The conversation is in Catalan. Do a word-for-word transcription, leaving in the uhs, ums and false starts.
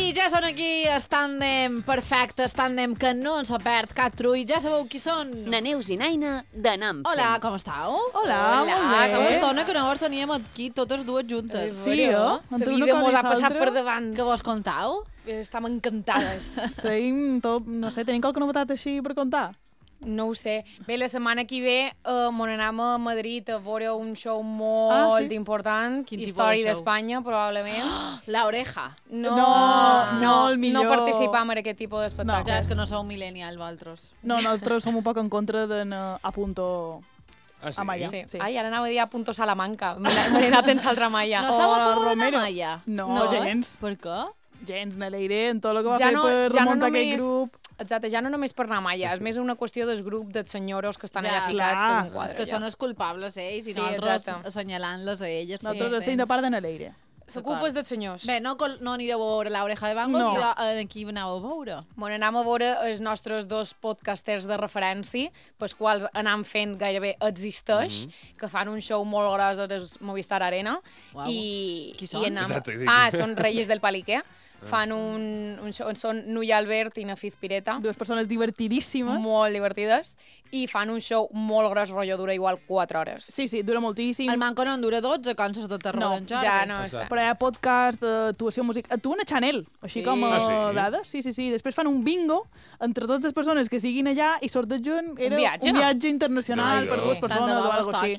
I ja són aquí, estàndem perfecte, estàndem que no ens ha perd cap trull. Ja sabeu qui són? Na Neus i Naina de Nam. Hola, com estàu? Hola, Hola, molt bé. com estona que no vos teníem aquí totes dues juntes. Sí, jo. La vida mos ha passat per davant. Que vos contau? Estem encantades. Estem tot, no sé, tenim qualque novetat així per contar? No ho sé. Bé, la setmana que ve uh, mon anem a Madrid a veure un show molt Ah, sí? important. Quin tipus Història de show? d'Espanya, probablement. La oreja. No, No, no, no, el millor. no participam en aquest tipus Ja, d'espectacles. és que no sou millennial, vosaltres. No, nosaltres som un poc en contra d'anar a punto Ah, sí? a Malla. Sí. Sí. Ai, ara anava a dir a Punto Salamanca. Me l'he me l'he anat en Saltramalla. No O estàu a a favor de Romero. Malla? No, No, gens. Per què? Gens, Neleire, en tot el que va Ja fer no- per ja no remuntar només- aquell grup. Exacte, ja no només per anar a Malla, és més una qüestió del grup de senyoros que estan Ja, allà ficats, clar. que no És quadra que ja. són els culpables, ells, i Sí, nosaltres exacte. assenyalant-les a elles. Nosaltres estem de part de Neleire. La culpa és dels senyors. Bé, no, col- no anireu a veure l'Oreja de Van Gogh, No. i a- aquí aneu a veure. Bueno, anem a veure els nostres dos podcasters de referència, pels quals anam fent gairebé existeix, mm -hmm. que fan un show molt gros a el Movistar Arena. Uau. I, Qui són? I anam... Exacte, sí. Ah, són Reyes del Paliquer. Fan un, un show, són Nuia Albert i Nafiz Pireta, Dues persones divertidíssimes. molt divertides, i fan un show molt gros, rotllo, dura igual quatre hores. Sí, sí, dura moltíssim. El Manco no en dura dotze, concerts de terror No, d'en Jordi. Ja no Exacte. està. Però hi ha podcast d'actuació musical. Actuen a Chanel, així Sí. com a Ah, sí? dades. Sí, sí, sí. Després fan un bingo entre totes les persones que siguin allà i sortegen era Un viatge. un viatge internacional Déu-n'hi-do. per dues Tant de persones bo o vos alguna cosa toqui. així.